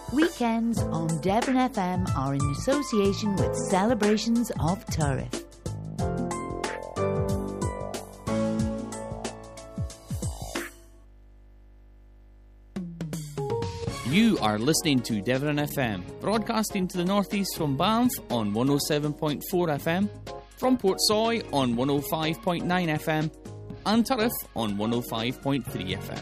Weekends on Devon FM are in association with Celebrations of Turriff. You are listening to Devon FM, broadcasting to the northeast from Banff on 107.4 FM, from Portsoy on 105.9 FM, and Turriff on 105.3 FM.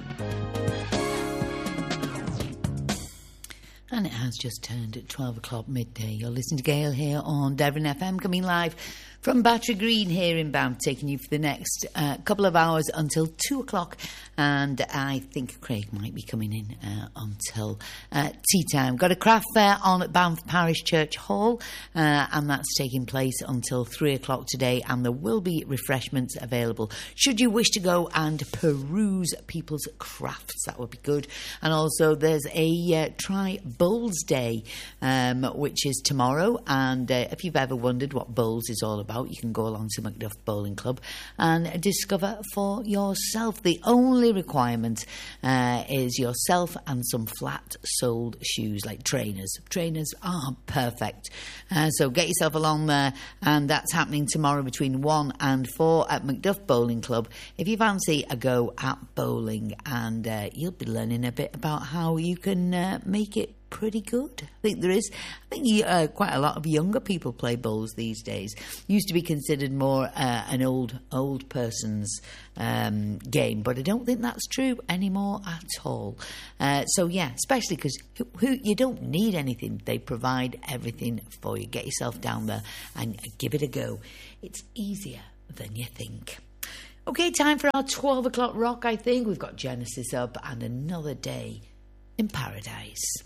And it has just turned at 12 o'clock midday. You're listening to Gail here on Devon FM, coming live from Battery Green here in Banff, taking you for the next couple of hours until 2 o'clock. And I think Craig might be coming in until tea time. Got a craft fair on at Banff Parish Church Hall, and that's taking place until 3 o'clock today. And there will be refreshments available should you wish to go and peruse people's crafts. That would be good. And also there's a Try Bowls Day, which is tomorrow. And if you've ever wondered what bowls is all about, you can go along to Macduff Bowling Club and discover for yourself. The only requirement is yourself and some flat-soled shoes like trainers. Trainers are perfect. So get yourself along there, and that's happening tomorrow between 1 and 4 at Macduff Bowling Club. If you fancy a go at bowling, and you'll be learning a bit about how you can make it pretty good. I think quite a lot of younger people play bowls these days. Used to be considered more an old person's game, but I don't think that's true anymore at all. So yeah, especially because you don't need anything. They provide everything for you. Get yourself down there and give it a go. It's easier than you think. Okay, time for our 12 o'clock rock, I think. We've got Genesis up and Another Day in Paradise.